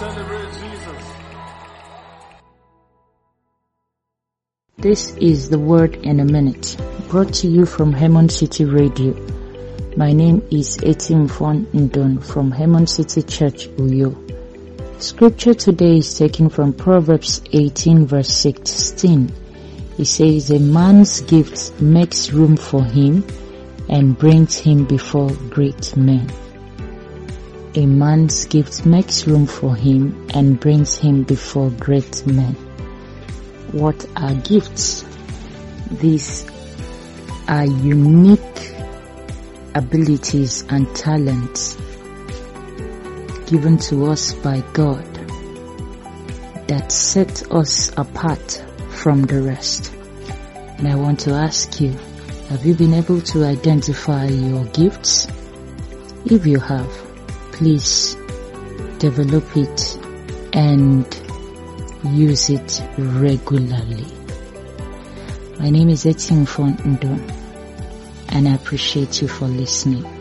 celebrate Jesus. This is the Word in a Minute, brought to you from Hemon City Radio. My name is Etimfon Ndon from Hemon City Church, Uyo. Scripture today is taken from Proverbs 18 verse 16. It says, a man's gift makes room for him and brings him before great men. A man's gift makes room for him and brings him before great men. What are gifts? These are unique abilities and talents given to us by God that set us apart from the rest. And I want to ask you, have you been able to identify your gifts? If you have, please develop it and use it regularly. My name is Etimfon Ndon, and I appreciate you for listening.